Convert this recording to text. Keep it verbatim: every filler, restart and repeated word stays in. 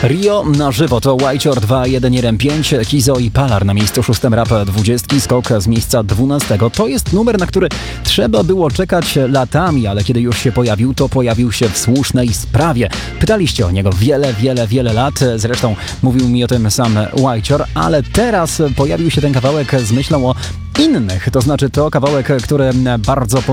Rio na żywo to Whitechord dwa jeden jeden pięć, Kizo i Palar na miejscu szóstym rap dwudziestki, skok z miejsca dwunastego. To jest numer, na który trzeba było czekać latami, ale kiedy już się pojawił, to pojawił się w słusznej sprawie. Pytaliście o niego wiele, wiele, wiele lat, zresztą mówił mi o tym sam Whitechord, ale teraz pojawił się ten kawałek z myślą o innych, to znaczy to kawałek, który bardzo